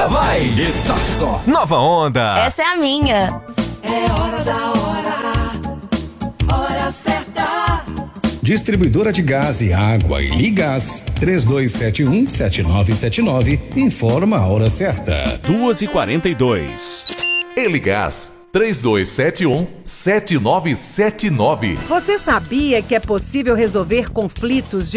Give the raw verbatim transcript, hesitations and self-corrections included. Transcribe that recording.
onda vai estar só. Nova Onda. Essa é a minha. É hora da hora, hora certa. Distribuidora de gás e água e Ligás, três dois sete um, sete nove sete nove, informa a hora certa. duas e quarenta e dois. Eligás, três dois sete um, sete nove sete nove. Você sabia que é possível resolver conflitos de